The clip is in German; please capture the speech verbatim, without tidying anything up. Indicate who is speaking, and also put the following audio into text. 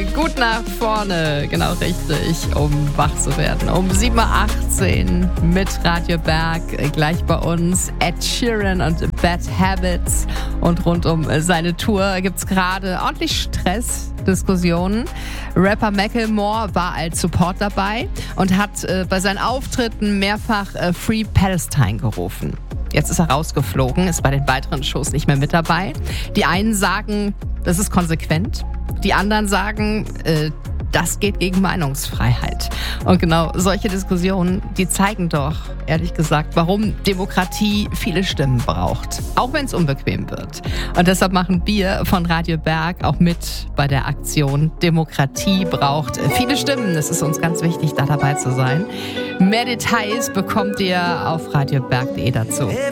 Speaker 1: gut nach vorne, genau richtig, um wach zu werden. Um sieben Uhr achtzehn mit Radio Berg, gleich bei uns Ed Sheeran und Bad Habits. Und rund um seine Tour gibt es gerade ordentlich Stress, Diskussionen. Rapper Macklemore war als Support dabei und hat äh, bei seinen Auftritten mehrfach äh, Free Palestine gerufen. Jetzt ist er rausgeflogen, ist bei den weiteren Shows nicht mehr mit dabei. Die einen sagen, das ist konsequent. Die anderen sagen, äh, das geht gegen Meinungsfreiheit. Und genau solche Diskussionen, die zeigen doch, ehrlich gesagt, warum Demokratie viele Stimmen braucht. Auch wenn es unbequem wird. Und deshalb machen wir von Radio Berg auch mit bei der Aktion Demokratie braucht viele Stimmen. Es ist uns ganz wichtig, da dabei zu sein. Mehr Details bekommt ihr auf radioberg punkt de dazu.